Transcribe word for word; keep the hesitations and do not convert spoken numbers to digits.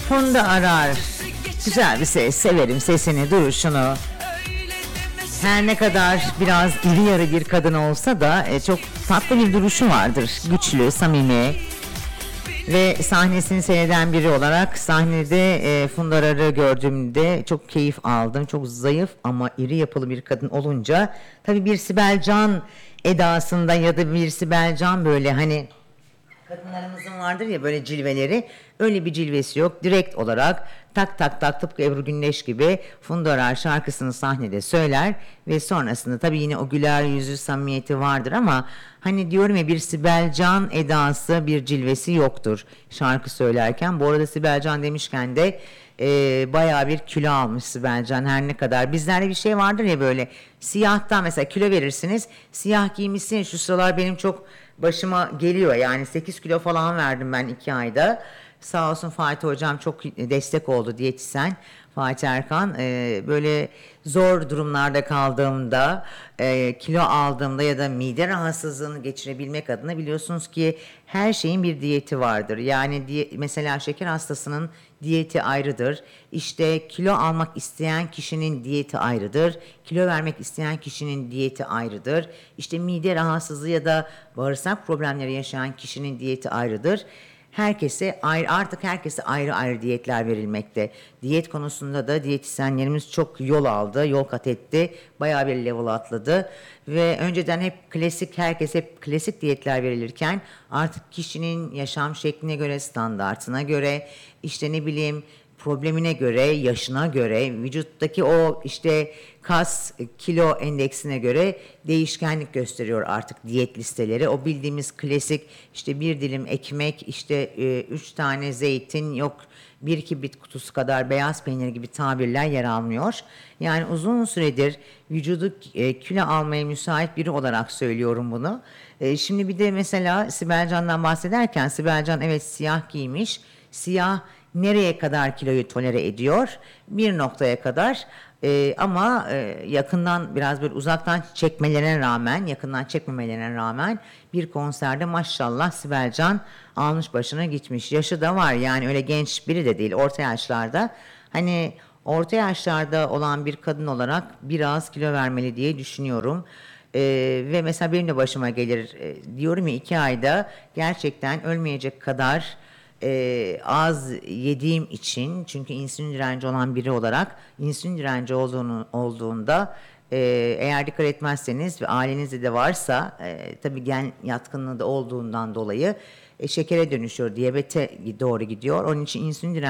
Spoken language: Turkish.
Funda Arar. Güzel bir ses. Severim sesini, duruşunu. Her ne kadar biraz iri yarı bir kadın olsa da e, çok tatlı bir duruşu vardır. Güçlü, samimi. Ve sahnesini seyreden biri olarak sahnede e, Funda Arar'ı gördüğümde çok keyif aldım. Çok zayıf ama iri yapılı bir kadın olunca tabii bir Sibel Can edasında ya da bir Sibel Can böyle hani kadınlarımızın vardır ya böyle cilveleri, öyle bir cilvesi yok. Direkt olarak tak tak tak tıpkı Ebru Gündeş gibi Funda Arar şarkısını sahnede söyler ve sonrasında tabii yine o güler yüzü, samimiyeti vardır ama hani diyorum ya bir Sibel Can edası, bir cilvesi yoktur şarkı söylerken. Bu arada Sibel Can demişken de e, bayağı bir kilo almış Sibel Can, her ne kadar. Bizlerde bir şey vardır ya böyle siyahtan mesela kilo verirsiniz, siyah giymişsiniz, şu sıralar benim çok başıma geliyor yani sekiz kilo falan verdim ben iki ayda. Sağ olsun Fatih hocam çok destek oldu, diyetisyen Fatih Erkan. Ee, böyle zor durumlarda kaldığımda, e, kilo aldığımda ya da mide rahatsızlığını geçirebilmek adına biliyorsunuz ki her şeyin bir diyeti vardır. Yani diye, mesela şeker hastasının diyeti ayrıdır. İşte kilo almak isteyen kişinin diyeti ayrıdır. Kilo vermek isteyen kişinin diyeti ayrıdır. İşte mide rahatsızlığı ya da bağırsak problemleri yaşayan kişinin diyeti ayrıdır. Herkese ayrı, artık herkese ayrı ayrı diyetler verilmekte. Diyet konusunda da diyetisyenlerimiz çok yol aldı, yol kat etti. Bayağı bir level atladı. Ve önceden hep klasik, herkes hep klasik diyetler verilirken artık kişinin yaşam şekline göre, standartına göre, işte ne bileyim problemine göre, yaşına göre, vücuttaki o işte kas kilo endeksine göre değişkenlik gösteriyor artık diyet listeleri. O bildiğimiz klasik işte bir dilim ekmek, işte e, üç tane zeytin, yok bir iki bit kutusu kadar beyaz peynir gibi tabirler yer almıyor. Yani uzun süredir vücudu e, kilo almaya müsait biri olarak söylüyorum bunu. E, şimdi bir de mesela Sibel Can'dan bahsederken, Sibel Can evet siyah giymiş. Siyah nereye kadar kiloyu tolere ediyor? Bir noktaya kadar. Ee, ama e, yakından biraz böyle uzaktan çekmelerine rağmen, yakından çekmemelerine rağmen bir konserde maşallah Sibel Can almış başına gitmiş. Yaşı da var yani, öyle genç biri de değil, orta yaşlarda. Hani orta yaşlarda olan bir kadın olarak biraz kilo vermeli diye düşünüyorum. Ee, ve mesela benim de başıma gelir, e, diyorum ya iki ayda gerçekten ölmeyecek kadar e, az yediğim için, çünkü insülin direnci olan biri olarak insülin direnci olduğunu, olduğunda e, eğer dikkat etmezseniz ve ailenizde de varsa e, tabii gen yatkınlığı da olduğundan dolayı e, şekere dönüşüyor, diyabete doğru gidiyor. Onun için insülin direnci